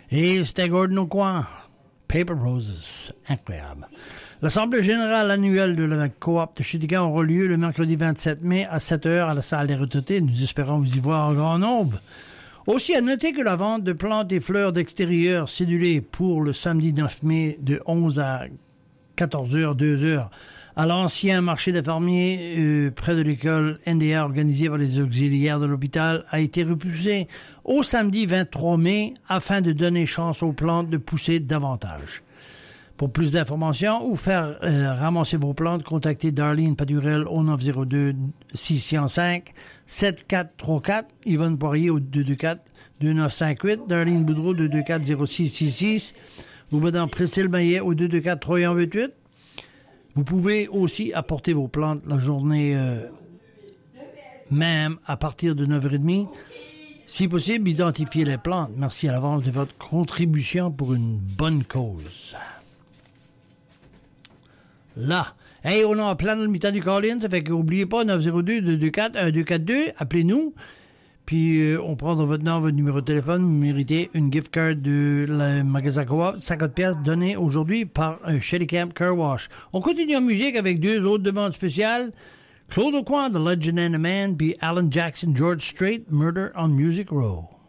Et c'était Gordon Aucoin, Paper Roses, incroyable. L'Assemblée générale annuelle de la coop de Shedigan aura lieu le mercredi 27 mai à 7h à la salle des retraités. Nous espérons vous y voir en grand nombre. Aussi, à noter que la vente de plantes et fleurs d'extérieur cédulées pour le samedi 9 mai de 11 à 14h, 2h, à l'ancien marché des fermiers près de l'école NDA organisé par les auxiliaires de l'hôpital a été repoussé au samedi 23 mai afin de donner chance aux plantes de pousser davantage. Pour plus d'informations ou faire ramasser vos plantes, contactez Darlene Padurel au 902-605-7434, Yvonne Poirier au 224-2958, Darlene Boudreau au 224-0666, ou Madame Priscille Maillet au 224-3188. Vous pouvez aussi apporter vos plantes la journée même à partir de 9h30. Si possible, identifiez les plantes. Merci à l'avance de votre contribution pour une bonne cause. Là, hey, on a plein dans le mi-temps du call-in, ça fait que n'oubliez pas, 902-224-1242, appelez-nous. Puis on prend dans votre nom, votre numéro de téléphone, vous méritez une gift card de la magasin Coop, 50 pièces données aujourd'hui par Shelly Camp Car Wash. On continue en musique avec deux autres demandes spéciales. Claude Aucoin, The Legend and the Man, puis Alan Jackson, George Strait, Murder on Music Row.